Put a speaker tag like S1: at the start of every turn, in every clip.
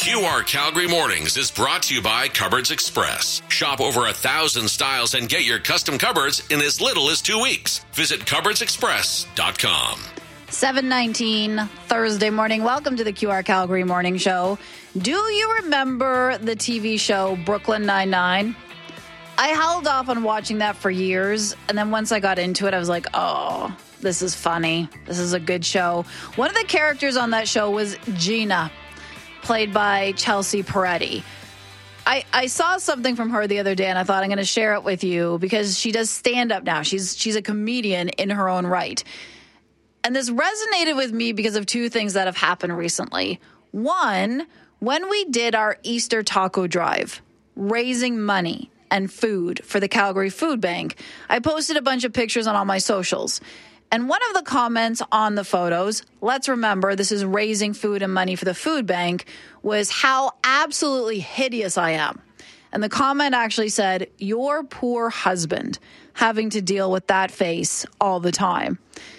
S1: QR Calgary Mornings is brought to you by Cupboards Express. Shop over 1,000 styles and get your custom cupboards in as little as 2 weeks. Visit cupboardsexpress.com.
S2: 7:19 Thursday morning. Welcome to the QR Calgary Morning Show. Do you remember the TV show Brooklyn Nine-Nine? I held off on watching that for years, and then once I got into it, I was like, oh, this is funny. This is a good show. One of the characters on that show was Gina, played by Chelsea Peretti. I saw something from her the other day, and I thought I'm going to share it with you because she does stand-up now. She's a comedian in her own right. And this resonated with me because of two things that have happened recently. One, when we did our Easter taco drive, raising money and food for the Calgary Food Bank, I posted a bunch of pictures on all my socials. And one of the comments on the photos, let's remember this is raising food and money for the food bank, was how absolutely hideous I am. And the comment actually said, your poor husband having to deal with that face all the time.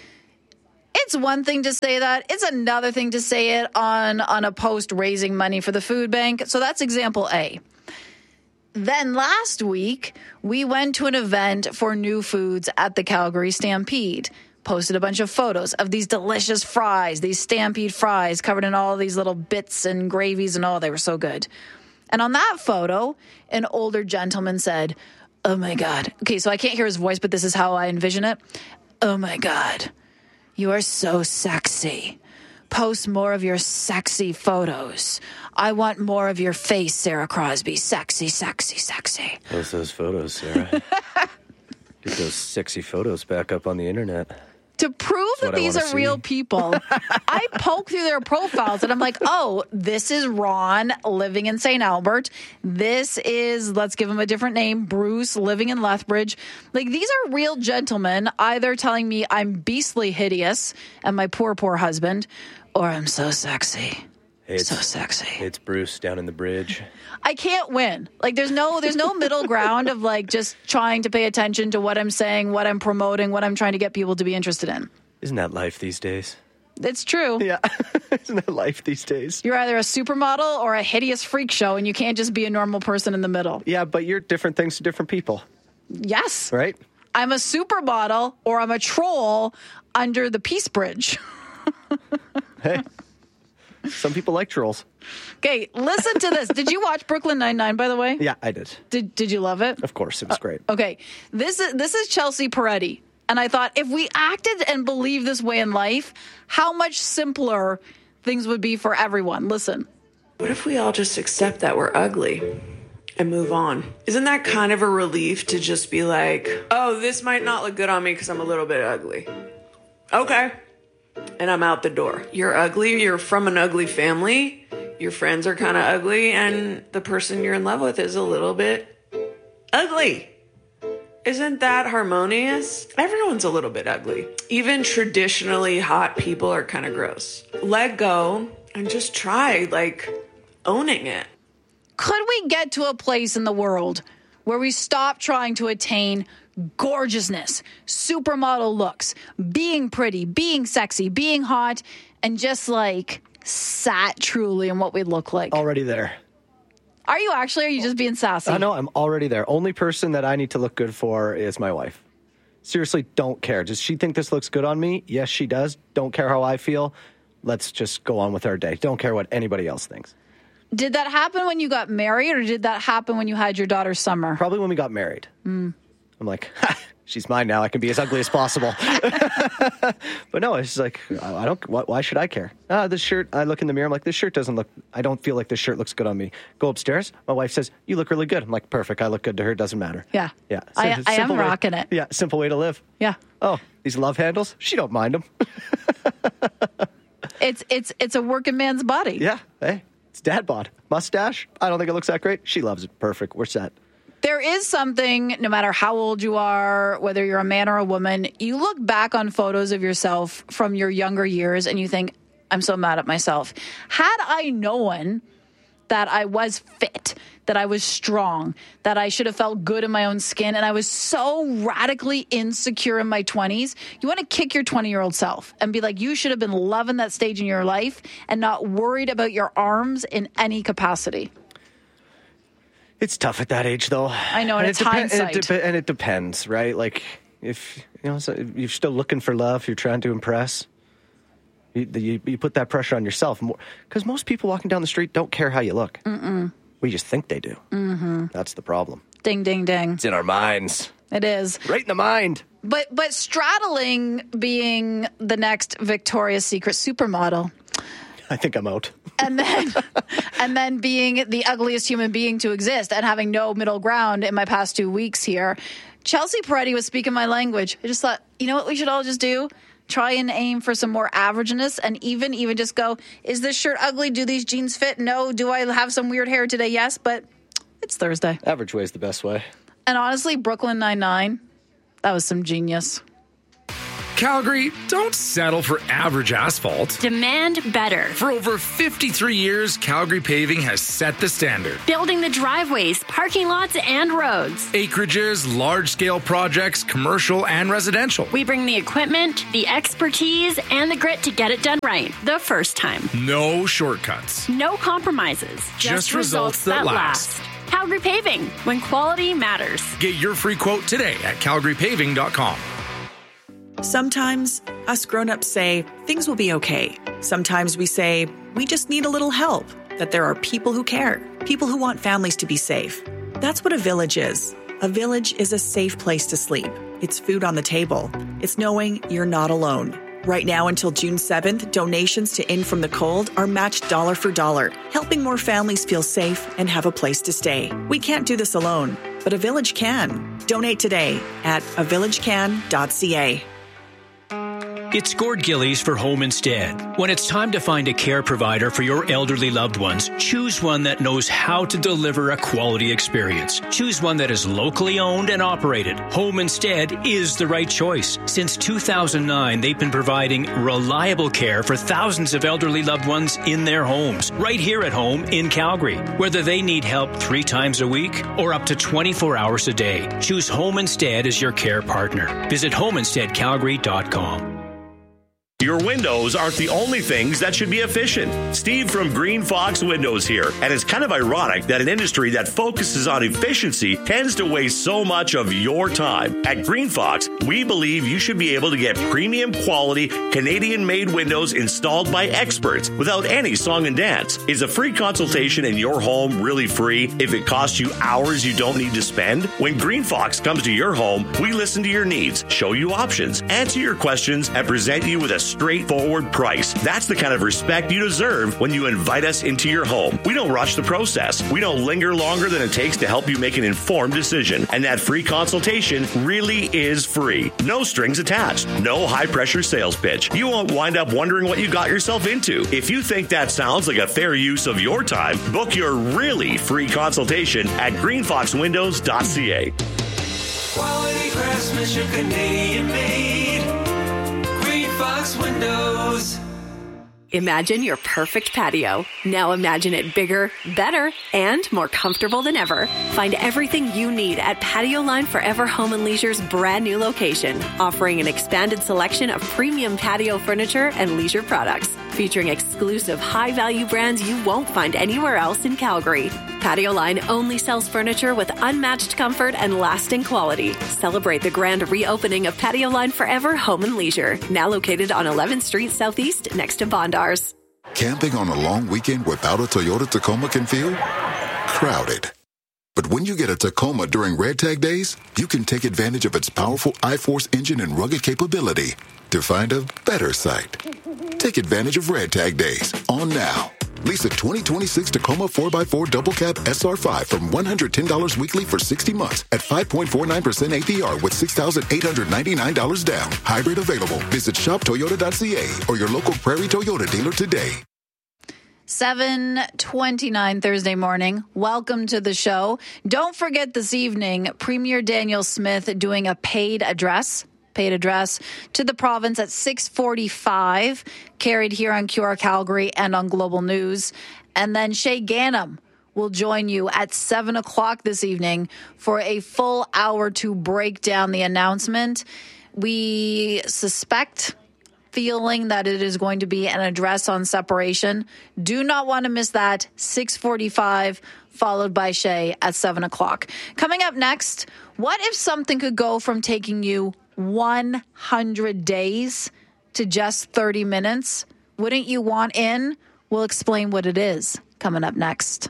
S2: It's one thing to say that. It's another thing to say it on a post raising money for the food bank. So that's example A. Then last week, we went to an event for New Foods at the Calgary Stampede. Posted a bunch of photos of these delicious fries, these Stampede fries covered in all these little bits and gravies and all. They were so good. And on that photo, an older gentleman said, oh my God. Okay, so I can't hear his voice, but this is how I envision it. Oh my God. You are so sexy. Post more of your sexy photos. I want more of your face, Sarah Crosby. Sexy, sexy, sexy.
S3: Post those photos, Sarah. Get those sexy photos back up on the internet.
S2: To prove that these are real people, I poke through their profiles and I'm like, oh, this is Ron living in St. Albert. This is, let's give him a different name, Bruce living in Lethbridge. Like, these are real gentlemen either telling me I'm beastly hideous and my poor, poor husband, or I'm so sexy. So sexy.
S3: It's Bruce down in the bridge.
S2: I can't win. Like, there's no middle ground of like just trying to pay attention to what I'm saying, what I'm promoting, what I'm trying to get people to be interested in.
S3: Isn't that life these days?
S2: It's true.
S3: Yeah. Isn't that life these days?
S2: You're either a supermodel or a hideous freak show, and you can't just be a normal person in the middle.
S3: Yeah, but you're different things to different people.
S2: Yes.
S3: Right?
S2: I'm a supermodel or I'm a troll under the Peace Bridge.
S3: Hey. Some people like trolls.
S2: Okay, listen to this. Did you watch Brooklyn Nine-Nine, by the way?
S3: Yeah, I did.
S2: Did you love it?
S3: Of course, it was great.
S2: Okay, this is Chelsea Peretti. And I thought, if we acted and believed this way in life, how much simpler things would be for everyone. Listen.
S4: What if we all just accept that we're ugly and move on? Isn't that kind of a relief to just be like, oh, this might not look good on me because I'm a little bit ugly. Okay. And I'm out the door. You're ugly. You're from an ugly family. Your friends are kind of ugly. And the person you're in love with is a little bit ugly. Isn't that harmonious? Everyone's a little bit ugly. Even traditionally hot people are kind of gross. Let go and just try, like, owning it.
S2: Could we get to a place in the world where we stop trying to attain gorgeousness, supermodel looks, being pretty, being sexy, being hot, and just like sat truly in what we look like?
S3: Already there.
S2: Are you actually? Or are you just being sassy?
S3: No, I'm already there. Only person that I need to look good for is my wife. Seriously, don't care. Does she think this looks good on me? Yes, she does. Don't care how I feel. Let's just go on with our day. Don't care what anybody else thinks.
S2: Did that happen when you got married, or did that happen when you had your daughter Summer?
S3: Probably when we got married. I'm like, she's mine now. I can be as ugly as possible. But no, it's like, I don't, why should I care? This shirt, I look in the mirror, I'm like, this shirt doesn't look, I don't feel like this shirt looks good on me. Go upstairs. My wife says, you look really good. I'm like, perfect. I look good to her. Doesn't matter.
S2: Yeah.
S3: Yeah.
S2: I am rocking it.
S3: Yeah. Simple way to live.
S2: Yeah.
S3: Oh, these love handles? She don't mind them.
S2: It's a working man's body.
S3: Yeah. Hey, it's dad bod. Mustache? I don't think it looks that great. She loves it. Perfect. We're set.
S2: There is something, no matter how old you are, whether you're a man or a woman, you look back on photos of yourself from your younger years and you think, I'm so mad at myself. Had I known that I was fit, that I was strong, that I should have felt good in my own skin. And I was so radically insecure in my 20s. You want to kick your 20-year-old self and be like, you should have been loving that stage in your life and not worried about your arms in any capacity.
S3: It's tough at that age, though.
S2: I know, and it's hindsight.
S3: And it depends, right? Like, if if you're still looking for love, you're trying to impress, you put that pressure on yourself more, because most people walking down the street don't care how you look. We just think they do. That's the problem.
S2: Ding, ding, ding.
S3: It's in our minds.
S2: It is.
S3: Right in the mind.
S2: But straddling being the next Victoria's Secret supermodel,
S3: I think I'm out.
S2: and then being the ugliest human being to exist and having no middle ground in my past 2 weeks here, Chelsea Peretti was speaking my language. I just thought, you know what we should all just do? Try and aim for some more averageness, and even just go, is this shirt ugly? Do these jeans fit? No. Do I have some weird hair today? Yes, but it's Thursday.
S3: Average way is the best way.
S2: And honestly, Brooklyn Nine-Nine, that was some genius.
S5: Calgary, don't settle for average asphalt.
S6: Demand better.
S5: For over 53 years, Calgary Paving has set the standard.
S6: Building the driveways, parking lots, and roads.
S5: Acreages, large-scale projects, commercial and residential.
S6: We bring the equipment, the expertise, and the grit to get it done right the first time.
S5: No shortcuts.
S6: No compromises.
S5: Just results that last.
S6: Calgary Paving, when quality matters.
S5: Get your free quote today at calgarypaving.com.
S7: Sometimes us grown-ups say things will be okay. Sometimes we say we just need a little help, that there are people who care, people who want families to be safe. That's what a village is. A village is a safe place to sleep. It's food on the table. It's knowing you're not alone. Right now until June 7th, donations to In From the Cold are matched dollar for dollar, helping more families feel safe and have a place to stay. We can't do this alone, but a village can. Donate today at avillagecan.ca.
S8: It's Gord Gillies for Home Instead. When it's time to find a care provider for your elderly loved ones, choose one that knows how to deliver a quality experience. Choose one that is locally owned and operated. Home Instead is the right choice. Since 2009, they've been providing reliable care for thousands of elderly loved ones in their homes, right here at home in Calgary. Whether they need help 3 times a week or up to 24 hours a day, choose Home Instead as your care partner. Visit homeinsteadcalgary.com.
S9: Your windows aren't the only things that should be efficient. Steve from Green Fox Windows here. And it's kind of ironic that an industry that focuses on efficiency tends to waste so much of your time. At Green Fox, we believe you should be able to get premium quality Canadian-made windows installed by experts without any song and dance. Is a free consultation in your home really free if it costs you hours you don't need to spend? When Green Fox comes to your home, we listen to your needs, show you options, answer your questions, and present you with a straightforward price. That's the kind of respect you deserve when you invite us into your home. We don't rush the process. We don't linger longer than it takes to help you make an informed decision. And that free consultation really is free. No strings attached. No high-pressure sales pitch. You won't wind up wondering what you got yourself into. If you think that sounds like a fair use of your time, book your really free consultation at greenfoxwindows.ca.
S10: Quality craftsmanship, Canadian made. Fox Windows.
S11: Imagine your perfect patio. Now imagine it bigger, better, and more comfortable than ever. Find everything you need at Patio Line Forever Home and Leisure's brand new location, offering an expanded selection of premium patio furniture and leisure products, featuring exclusive high-value brands you won't find anywhere else in Calgary. Patio Line only sells furniture with unmatched comfort and lasting quality. Celebrate the grand reopening of Patio Line Forever Home and Leisure, now located on 11th Street Southeast next to Bondars.
S12: Camping on a long weekend without a Toyota Tacoma can feel crowded. But when you get a Tacoma during Red Tag Days, you can take advantage of its powerful iForce engine and rugged capability to find a better site. Take advantage of Red Tag Days on now. Lease a 2026 Tacoma 4x4 Double Cab SR5 from $110 weekly for 60 months at 5.49% APR with $6,899 down. Hybrid available. Visit shoptoyota.ca or your local Prairie Toyota dealer today.
S2: 7:29 Thursday morning. Welcome to the show. Don't forget this evening, Premier Danielle Smith doing a paid address paid address to the province at 6:45, carried here on QR Calgary and on Global News. And then Shay Ganem will join you at 7 o'clock this evening for a full hour to break down the announcement. We suspect, feeling that it is going to be an address on separation. Do not want to miss that. 6:45, followed by Shay at 7 o'clock. Coming up next, what if something could go from taking you 100 days to just 30 minutes? Wouldn't you want in? We'll explain what it is coming up next.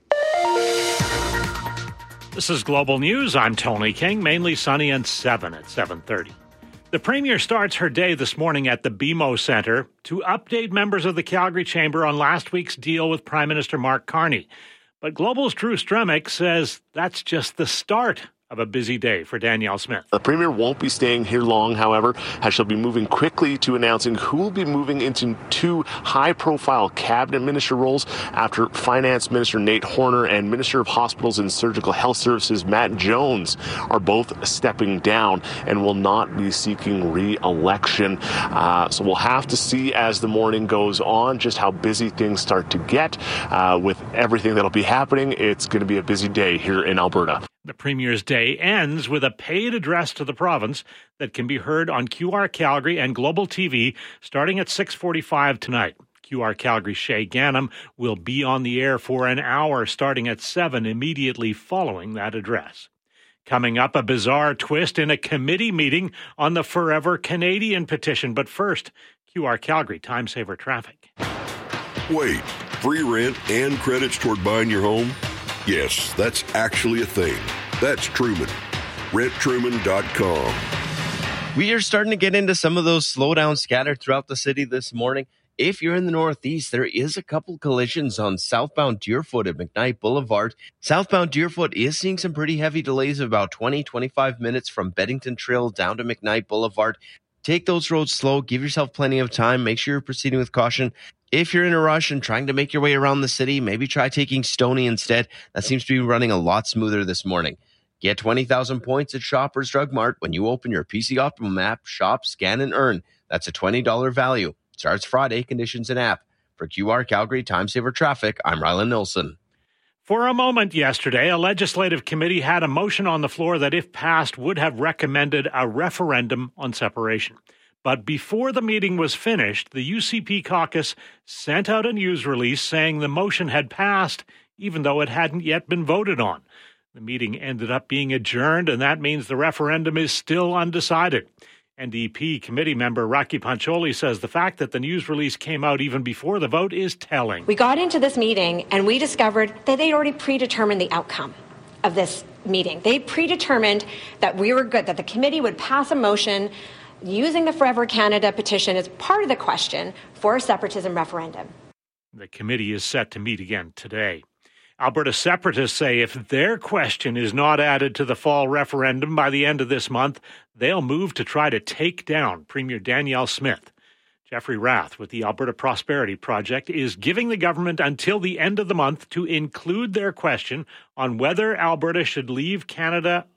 S13: This is Global News. I'm Tony King. Mainly sunny and 7 at 7:30. The Premier starts her day this morning at the BMO Centre to update members of the Calgary Chamber on last week's deal with Prime Minister Mark Carney. But Global's Drew Stremick says that's just the start of a busy day for Danielle Smith.
S14: The Premier won't be staying here long, however, as she'll be moving quickly to announcing who will be moving into two high-profile cabinet minister roles after Finance Minister Nate Horner and Minister of Hospitals and Surgical Health Services Matt Jones are both stepping down and will not be seeking re-election. So we'll have to see as the morning goes on just how busy things start to get. With everything that'll be happening, it's going to be a busy day here in Alberta.
S13: The Premier's day ends with a paid address to the province that can be heard on QR Calgary and Global TV starting at 6:45 tonight. QR Calgary's Shay Ganem will be on the air for an hour starting at 7 immediately following that address. Coming up, a bizarre twist in a committee meeting on the Forever Canadian petition. But first, QR Calgary Time Saver Traffic.
S15: Wait, free rent and credits toward buying your home? Yes, that's actually a thing. That's Truman. RentTruman.com.
S16: We are starting to get into some of those slowdowns scattered throughout the city this morning. If you're in the Northeast, there is a couple collisions on southbound Deerfoot at McKnight Boulevard. Southbound Deerfoot is seeing some pretty heavy delays of about 20-25 minutes from Beddington Trail down to McKnight Boulevard. Take those roads slow. Give yourself plenty of time. Make sure you're proceeding with caution. If you're in a rush and trying to make your way around the city, maybe try taking Stoney instead. That seems to be running a lot smoother this morning. Get 20,000 points at Shoppers Drug Mart when you open your PC Optimum app. Shop, scan, and earn. That's a $20 value. Starts Friday. Conditions and app. For QR Calgary Time Saver Traffic, I'm Rylan Nilsson.
S13: For a moment yesterday, a legislative committee had a motion on the floor that, if passed, would have recommended a referendum on separation. But before the meeting was finished, the UCP caucus sent out a news release saying the motion had passed, even though it hadn't yet been voted on. The meeting ended up being adjourned, and that means the referendum is still undecided. NDP committee member Rocky Pancholi says the fact that the news release came out even before the vote is telling.
S17: We got into this meeting and we discovered that they'd already predetermined the outcome of this meeting. They predetermined that we were good, that the committee would pass a motion using the Forever Canada petition as part of the question for a separatism referendum.
S13: The committee is set to meet again today. Alberta separatists say if their question is not added to the fall referendum by the end of this month, they'll move to try to take down Premier Danielle Smith. Jeffrey Rath with the Alberta Prosperity Project is giving the government until the end of the month to include their question on whether Alberta should leave Canada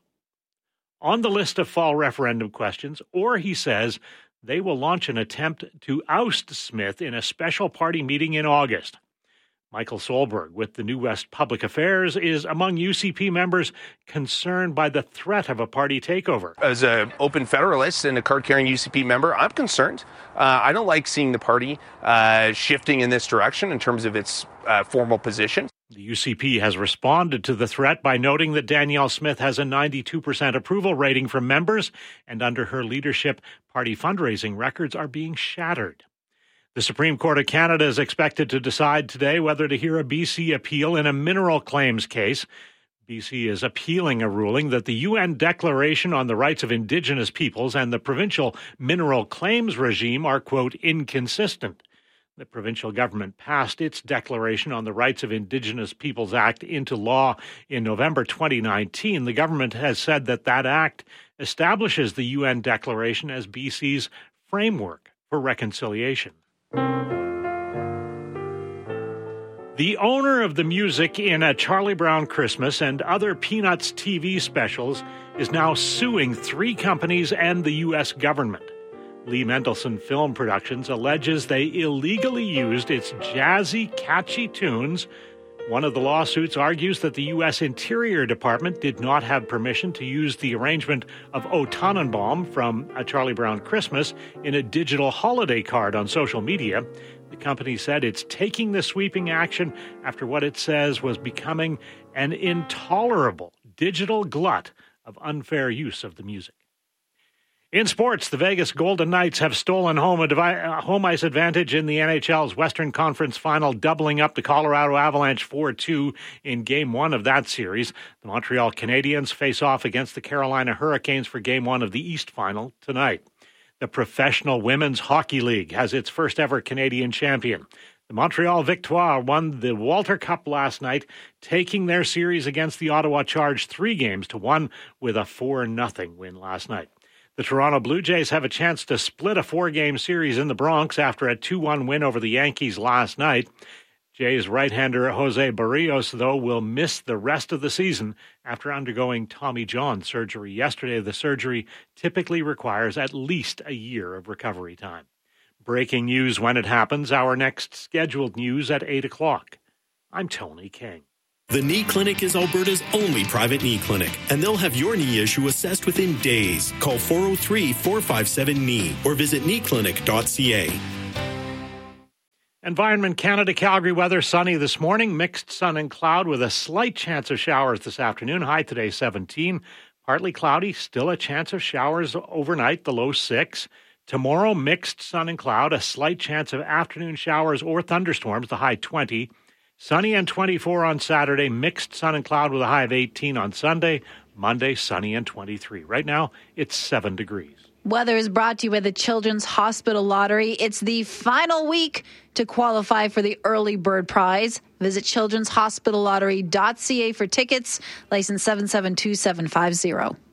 S13: on the list of fall referendum questions, or he says they will launch an attempt to oust Smith in a special party meeting in August. Michael Solberg with the New West Public Affairs is among UCP members concerned by the threat of a party takeover.
S18: As an open federalist and a card-carrying UCP member, I'm concerned. I don't like seeing the party shifting in this direction in terms of its formal position.
S13: The UCP has responded to the threat by noting that Danielle Smith has a 92% approval rating from members, and under her leadership, party fundraising records are being shattered. The Supreme Court of Canada is expected to decide today whether to hear a BC appeal in a mineral claims case. BC is appealing a ruling that the UN Declaration on the Rights of Indigenous Peoples and the provincial mineral claims regime are, quote, inconsistent. The provincial government passed its Declaration on the Rights of Indigenous Peoples Act into law in November 2019. The government has said that that act establishes the UN Declaration as BC's framework for reconciliation. The owner of the music in A Charlie Brown Christmas and other Peanuts TV specials is now suing 3 companies and the U.S. government. Lee Mendelsohn Film Productions alleges they illegally used its jazzy, catchy tunes. One of the lawsuits argues that the U.S. Interior Department did not have permission to use the arrangement of O Tannenbaum from A Charlie Brown Christmas in a digital holiday card on social media. The company said it's taking the sweeping action after what it says was becoming an intolerable digital glut of unfair use of the music. In sports, the Vegas Golden Knights have stolen home ice advantage in the NHL's Western Conference Final, doubling up the Colorado Avalanche 4-2 in Game 1 of that series. The Montreal Canadiens face off against the Carolina Hurricanes for Game 1 of the East Final tonight. The Professional Women's Hockey League has its first ever Canadian champion. The Montreal Victoire won the Walter Cup last night, taking their series against the Ottawa Charge 3-1 with a 4-0 win last night. The Toronto Blue Jays have a chance to split a 4-game series in the Bronx after a 2-1 win over the Yankees last night. Jays right-hander Jose Barrios, though, will miss the rest of the season after undergoing Tommy John surgery yesterday. The surgery typically requires at least a year of recovery time. Breaking news when it happens. Our next scheduled news at 8 o'clock. I'm Tony King.
S19: The Knee Clinic is Alberta's only private knee clinic, and they'll have your knee issue assessed within days. Call 403-457-KNEE or visit kneeclinic.ca.
S13: Environment Canada Calgary weather, sunny this morning, mixed sun and cloud with a slight chance of showers this afternoon. High today 17, partly cloudy, still a chance of showers overnight, the low 6. Tomorrow, mixed sun and cloud, a slight chance of afternoon showers or thunderstorms, the high 20. Sunny and 24 on Saturday, mixed sun and cloud with a high of 18 on Sunday. Monday, sunny and 23. Right now, it's 7 degrees.
S2: Weather is brought to you by the Children's Hospital Lottery. It's the final week to qualify for the Early Bird Prize. Visit childrenshospitallottery.ca for tickets. License 772750.